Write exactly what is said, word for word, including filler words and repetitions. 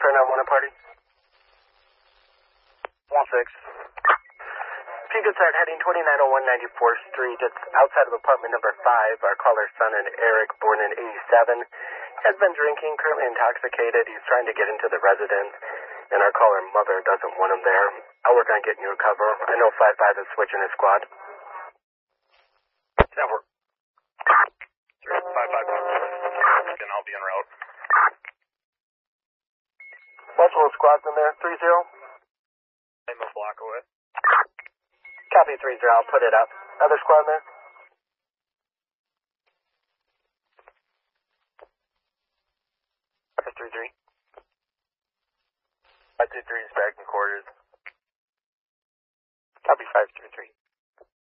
Turn on one party. one six. If you could start heading twenty-nine oh one ninety-fourth Street, it's outside of apartment number five. Our caller's son, and Eric, born in eighty-seven, has been drinking, currently intoxicated. He's trying to get into the residence, and our caller mother doesn't want him there. I'll work on getting you a cover. I know five five is switching his squad. That work. five five one, and I'll be en route. Multiple squads in there. three zero. I'm a block away. Copy three zero. I'll put it up. Other squad in there? five three three. five three three is back in quarters. Copy five three three.